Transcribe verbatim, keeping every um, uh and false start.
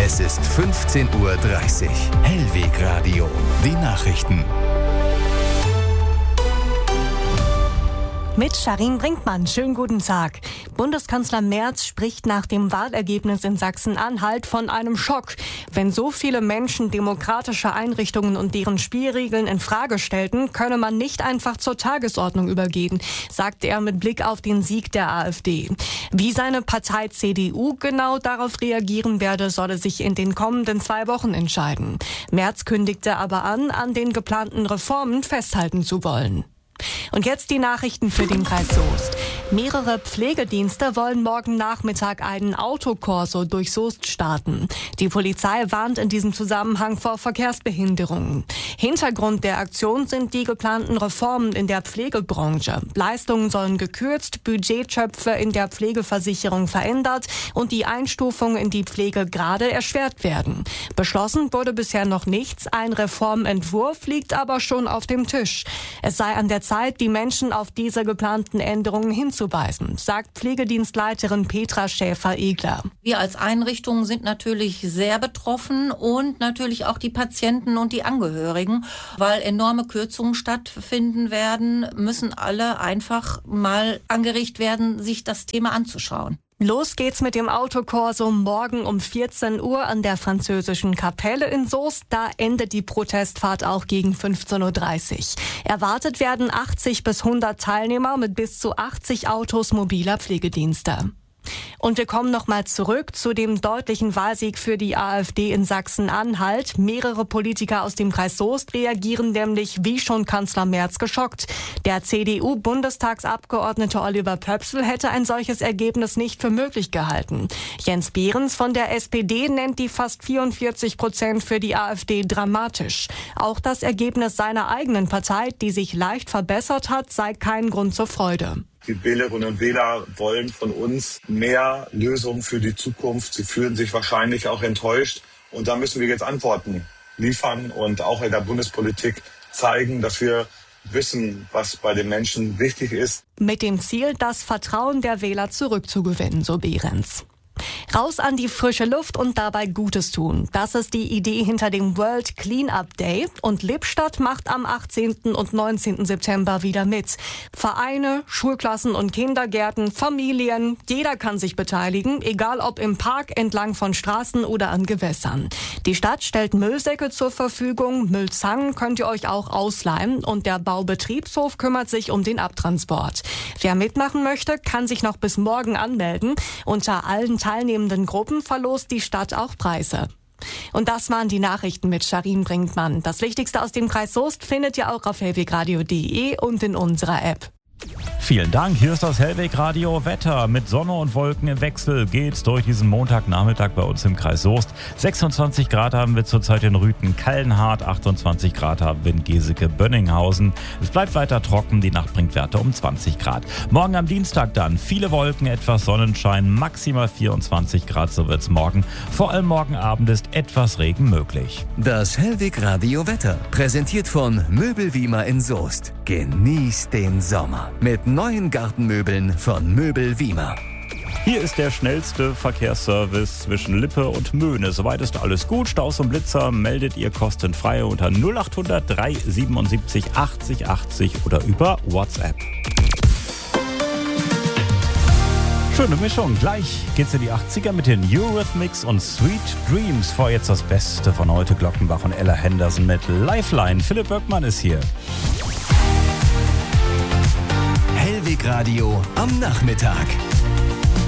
Es ist fünfzehn Uhr dreißig. Hellweg Radio. Die Nachrichten. Mit Sharin Brinkmann. Schönen guten Tag. Bundeskanzler Merz spricht nach dem Wahlergebnis in Sachsen-Anhalt von einem Schock. Wenn so viele Menschen demokratische Einrichtungen und deren Spielregeln in Frage stellten, könne man nicht einfach zur Tagesordnung übergehen, sagte er mit Blick auf den Sieg der AfD. Wie seine Partei C D U genau darauf reagieren werde, solle sich in den kommenden zwei Wochen entscheiden. Merz kündigte aber an, an den geplanten Reformen festhalten zu wollen. Und jetzt die Nachrichten für den Kreis Soest. Mehrere Pflegedienste wollen morgen Nachmittag einen Autokorso durch Soest starten. Die Polizei warnt in diesem Zusammenhang vor Verkehrsbehinderungen. Hintergrund der Aktion sind die geplanten Reformen in der Pflegebranche. Leistungen sollen gekürzt, Budgettöpfe in der Pflegeversicherung verändert und die Einstufung in die Pflege gerade erschwert werden. Beschlossen wurde bisher noch nichts, ein Reformentwurf liegt aber schon auf dem Tisch. Es sei an der Zeit, die Menschen auf diese geplanten Änderungen hinzuweisen, sagt Pflegedienstleiterin Petra Schäfer-Egler. Wir als Einrichtungen sind natürlich sehr betroffen und natürlich auch die Patienten und die Angehörigen, weil enorme Kürzungen stattfinden werden, müssen alle einfach mal angeregt werden, sich das Thema anzuschauen. Los geht's mit dem Autokorso morgen um vierzehn Uhr an der französischen Kapelle in Soest. Da endet die Protestfahrt auch gegen fünfzehn Uhr dreißig. Erwartet werden achtzig bis hundert Teilnehmer mit bis zu achtzig Autos mobiler Pflegedienste. Und wir kommen nochmal zurück zu dem deutlichen Wahlsieg für die AfD in Sachsen-Anhalt. Mehrere Politiker aus dem Kreis Soest reagieren nämlich wie schon Kanzler Merz geschockt. Der C D U-Bundestagsabgeordnete Oliver Pöpsl hätte ein solches Ergebnis nicht für möglich gehalten. Jens Behrens von der S P D nennt die fast vierundvierzig Prozent für die AfD dramatisch. Auch das Ergebnis seiner eigenen Partei, die sich leicht verbessert hat, sei kein Grund zur Freude. Die Wählerinnen und Wähler wollen von uns mehr Lösungen für die Zukunft. Sie fühlen sich wahrscheinlich auch enttäuscht. Und da müssen wir jetzt Antworten liefern und auch in der Bundespolitik zeigen, dass wir wissen, was bei den Menschen wichtig ist. Mit dem Ziel, das Vertrauen der Wähler zurückzugewinnen, so Behrens. Raus an die frische Luft und dabei Gutes tun. Das ist die Idee hinter dem World Cleanup Day. Und Lippstadt macht am achtzehnten und neunzehnten September wieder mit. Vereine, Schulklassen und Kindergärten, Familien, jeder kann sich beteiligen, egal ob im Park, entlang von Straßen oder an Gewässern. Die Stadt stellt Müllsäcke zur Verfügung, Müllzangen könnt ihr euch auch ausleihen und der Baubetriebshof kümmert sich um den Abtransport. Wer mitmachen möchte, kann sich noch bis morgen anmelden. Unter allen teilnehmenden Gruppen verlost die Stadt auch Preise. Und das waren die Nachrichten mit Sharin Brinkmann. Das Wichtigste aus dem Kreis Soest findet ihr auch auf hellwegradio punkt de und in unserer App. Vielen Dank. Hier ist das Hellweg Radio Wetter. Mit Sonne und Wolken im Wechsel geht's durch diesen Montagnachmittag bei uns im Kreis Soest. sechsundzwanzig Grad haben wir zurzeit in Rüthen-Kallenhardt, achtundzwanzig Grad haben wir in Geseke-Bönninghausen. Es bleibt weiter trocken, die Nacht bringt Werte um zwanzig Grad. Morgen am Dienstag dann viele Wolken, etwas Sonnenschein, maximal vierundzwanzig Grad, so wird's morgen. Vor allem morgen Abend ist etwas Regen möglich. Das Hellweg Radio Wetter, präsentiert von Möbel Wiemer in Soest. Genießt den Sommer mit neuen Gartenmöbeln von Möbel Wiemer. Hier ist der schnellste Verkehrsservice zwischen Lippe und Möhne. Soweit ist alles gut. Staus und Blitzer meldet ihr kostenfrei unter null acht hundert drei siebenundsiebzig achtzig achtzig oder über WhatsApp. Schöne Mischung. Gleich geht's in die achtziger mit den Eurythmics und Sweet Dreams. Vor jetzt das Beste von heute, Glockenbach und Ella Henderson mit Lifeline. Philipp Böckmann ist hier. Hellweg Radio am Nachmittag.